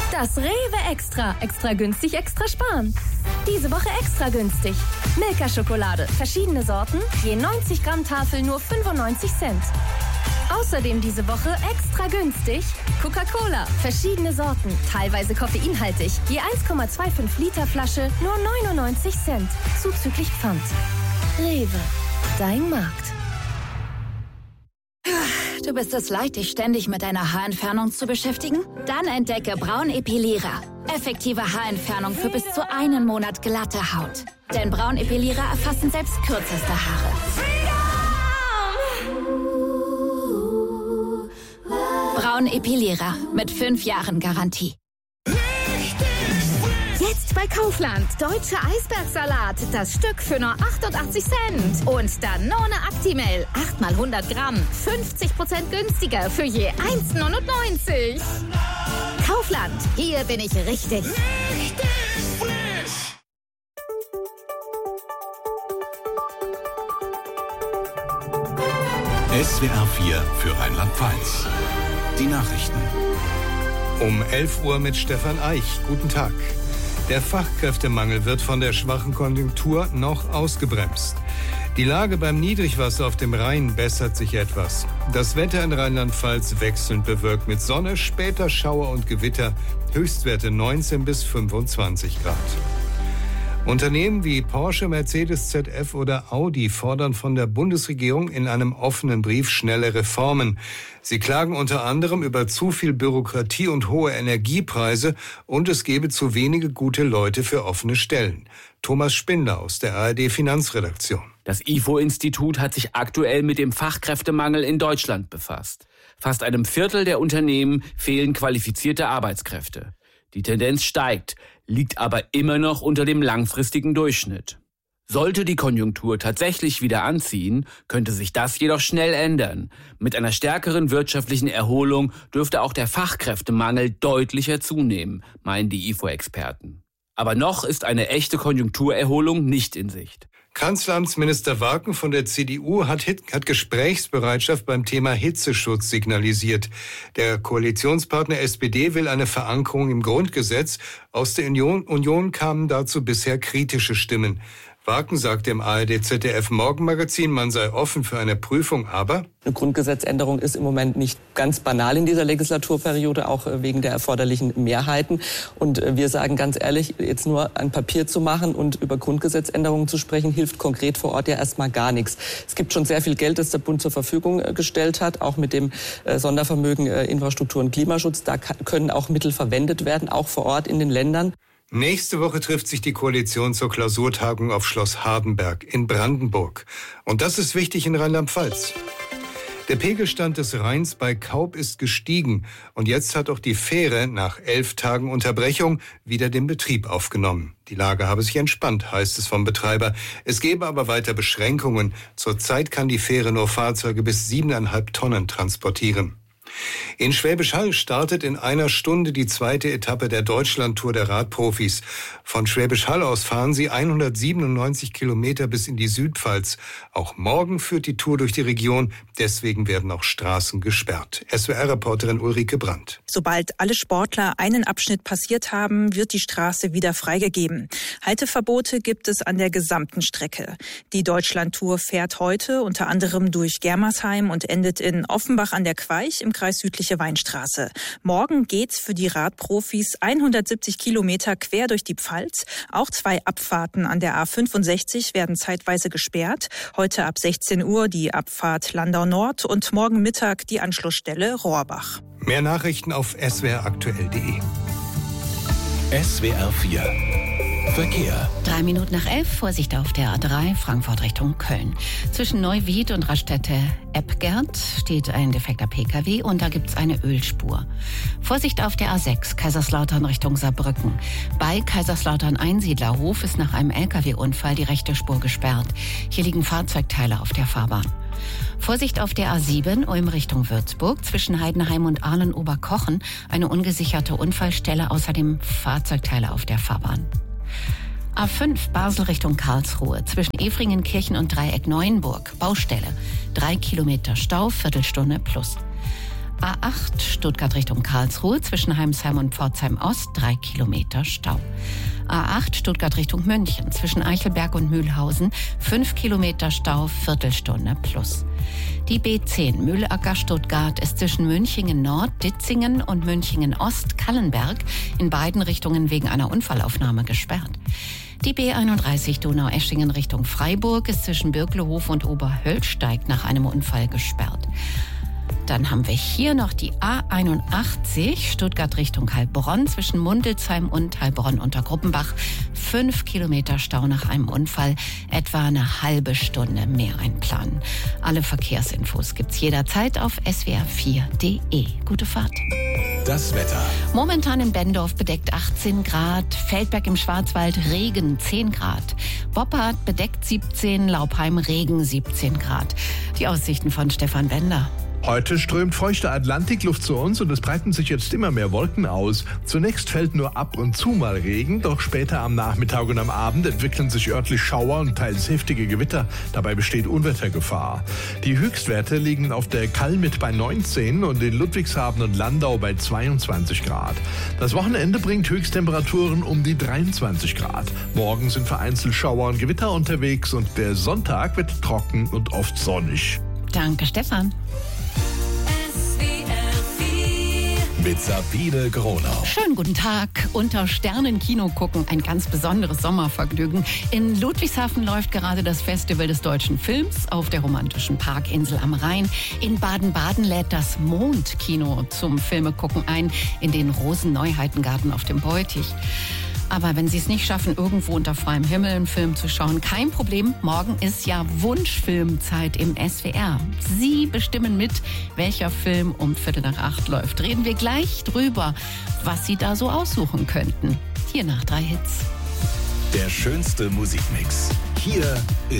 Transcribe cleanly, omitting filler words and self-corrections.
Das Rewe Extra. Extra günstig, extra sparen. Diese Woche extra günstig. Milka-Schokolade. Verschiedene Sorten. Je 90 Gramm Tafel nur 95 Cent. Außerdem diese Woche extra günstig. Coca-Cola. Verschiedene Sorten. Teilweise koffeinhaltig. Je 1,25 Liter Flasche nur 99 Cent. Zuzüglich Pfand. Rewe. Dein Markt. Du bist es leid, dich ständig mit deiner Haarentfernung zu beschäftigen? Dann entdecke Braunepilierer. Effektive Haarentfernung für bis zu 1 Monat glatte Haut. Denn Braunepilierer erfassen selbst kürzeste Haare. Braunepilierer mit 5 Jahren Garantie. Jetzt bei Kaufland. Deutscher Eisbergsalat. Das Stück für nur 88 Cent. Und Danone Actimel. 8 mal 100 Gramm. 50% günstiger für je 1,99. Kaufland. Hier bin ich richtig. SWR 4 für Rheinland-Pfalz. Die Nachrichten. Um 11 Uhr mit Stefan Eich. Guten Tag. Der Fachkräftemangel wird von der schwachen Konjunktur noch ausgebremst. Die Lage beim Niedrigwasser auf dem Rhein bessert sich etwas. Das Wetter in Rheinland-Pfalz wechselnd bewölkt mit Sonne, später Schauer und Gewitter, Höchstwerte 19 bis 25 Grad. Unternehmen wie Porsche, Mercedes, ZF oder Audi fordern von der Bundesregierung in einem offenen Brief schnelle Reformen. Sie klagen unter anderem über zu viel Bürokratie und hohe Energiepreise und es gebe zu wenige gute Leute für offene Stellen. Thomas Spindler aus der ARD-Finanzredaktion. Das IFO-Institut hat sich aktuell mit dem Fachkräftemangel in Deutschland befasst. Fast einem Viertel der Unternehmen fehlen qualifizierte Arbeitskräfte. Die Tendenz steigt, liegt aber immer noch unter dem langfristigen Durchschnitt. Sollte die Konjunktur tatsächlich wieder anziehen, könnte sich das jedoch schnell ändern. Mit einer stärkeren wirtschaftlichen Erholung dürfte auch der Fachkräftemangel deutlicher zunehmen, meinen die IFO-Experten. Aber noch ist eine echte Konjunkturerholung nicht in Sicht. Kanzleramtsminister Waken von der CDU hat Gesprächsbereitschaft beim Thema Hitzeschutz signalisiert. Der Koalitionspartner SPD will eine Verankerung im Grundgesetz. Aus der Union kamen dazu bisher kritische Stimmen. Waken sagte im ARD-ZDF-Morgenmagazin, man sei offen für eine Prüfung, aber eine Grundgesetzänderung ist im Moment nicht ganz banal in dieser Legislaturperiode, auch wegen der erforderlichen Mehrheiten. Und wir sagen ganz ehrlich, jetzt nur ein Papier zu machen und über Grundgesetzänderungen zu sprechen, hilft konkret vor Ort ja erstmal gar nichts. Es gibt schon sehr viel Geld, das der Bund zur Verfügung gestellt hat, auch mit dem Sondervermögen Infrastruktur und Klimaschutz. Da können auch Mittel verwendet werden, auch vor Ort in den Ländern. Nächste Woche trifft sich die Koalition zur Klausurtagung auf Schloss Hardenberg in Brandenburg. Und das ist wichtig in Rheinland-Pfalz. Der Pegelstand des Rheins bei Kaub ist gestiegen. Und jetzt hat auch die Fähre nach 11 Tagen Unterbrechung wieder den Betrieb aufgenommen. Die Lage habe sich entspannt, heißt es vom Betreiber. Es gebe aber weiter Beschränkungen. Zurzeit kann die Fähre nur Fahrzeuge bis 7,5 Tonnen transportieren. In Schwäbisch Hall startet in einer Stunde die 2. Etappe der Deutschlandtour der Radprofis. Von Schwäbisch Hall aus fahren sie 197 Kilometer bis in die Südpfalz. Auch morgen führt die Tour durch die Region, deswegen werden auch Straßen gesperrt. SWR-Reporterin Ulrike Brandt. Sobald alle Sportler einen Abschnitt passiert haben, wird die Straße wieder freigegeben. Halteverbote gibt es an der gesamten Strecke. Die Deutschlandtour fährt heute unter anderem durch Germersheim und endet in Offenbach an der Queich im Kreis Südliche Weinstraße. Morgen geht's für die Radprofis 170 Kilometer quer durch die Pfalz. Auch 2 Abfahrten an der A65 werden zeitweise gesperrt. Heute ab 16 Uhr die Abfahrt Landau Nord und morgen Mittag die Anschlussstelle Rohrbach. Mehr Nachrichten auf swraktuell.de. SWR 4 Verkehr. 3 Minuten nach 11, Vorsicht auf der A3, Frankfurt Richtung Köln. Zwischen Neuwied und Raststätte-Eppgert steht ein defekter Pkw und da gibt's eine Ölspur. Vorsicht auf der A6, Kaiserslautern Richtung Saarbrücken. Bei Kaiserslautern-Einsiedlerhof ist nach einem Lkw-Unfall die rechte Spur gesperrt. Hier liegen Fahrzeugteile auf der Fahrbahn. Vorsicht auf der A7, Ulm Richtung Würzburg, zwischen Heidenheim und Ahlen-Oberkochen, eine ungesicherte Unfallstelle, außerdem Fahrzeugteile auf der Fahrbahn. A5 Basel Richtung Karlsruhe, zwischen Efringenkirchen und Dreieck Neuenburg, Baustelle, 3 Kilometer Stau, Viertelstunde plus. A8 Stuttgart Richtung Karlsruhe zwischen Heimsheim und Pforzheim Ost 3 Kilometer Stau. A8 Stuttgart Richtung München zwischen Eichelberg und Mühlhausen 5 Kilometer Stau, Viertelstunde plus. Die B10 Mühlacker Stuttgart ist zwischen Münchingen Nord, Ditzingen und Münchingen Ost, Callenberg in beiden Richtungen wegen einer Unfallaufnahme gesperrt. Die B31 Donaueschingen Richtung Freiburg ist zwischen Birklehof und Oberhöllsteig nach einem Unfall gesperrt. Dann haben wir hier noch die A81 Stuttgart Richtung Heilbronn zwischen Mundelsheim und Heilbronn unter Gruppenbach. 5 Kilometer Stau nach einem Unfall, etwa eine halbe Stunde mehr einplanen. Alle Verkehrsinfos gibt's jederzeit auf swr4.de. Gute Fahrt. Das Wetter. Momentan in Bendorf bedeckt 18 Grad, Feldberg im Schwarzwald Regen 10 Grad, Boppard bedeckt 17, Laubheim Regen 17 Grad. Die Aussichten von Stefan Bender. Heute strömt feuchte Atlantikluft zu uns und es breiten sich jetzt immer mehr Wolken aus. Zunächst fällt nur ab und zu mal Regen, doch später am Nachmittag und am Abend entwickeln sich örtlich Schauer und teils heftige Gewitter. Dabei besteht Unwettergefahr. Die Höchstwerte liegen auf der Kalmit bei 19 und in Ludwigshafen und Landau bei 22 Grad. Das Wochenende bringt Höchsttemperaturen um die 23 Grad. Morgen sind vereinzelt Schauer und Gewitter unterwegs und der Sonntag wird trocken und oft sonnig. Danke, Stefan. Mit Sabine Gronau. Schönen guten Tag. Unter Sternen Kino gucken, ein ganz besonderes Sommervergnügen. In Ludwigshafen läuft gerade das Festival des deutschen Films auf der romantischen Parkinsel am Rhein. In Baden-Baden lädt das Mondkino zum Filmegucken ein, in den Rosen-Neuheitengarten auf dem Beutich. Aber wenn Sie es nicht schaffen, irgendwo unter freiem Himmel einen Film zu schauen, kein Problem. Morgen ist ja Wunschfilmzeit im SWR. Sie bestimmen mit, welcher Film um 7:45 läuft. Reden wir gleich drüber, was Sie da so aussuchen könnten. Hier nach 3 Hits. Der schönste Musikmix. Hier ist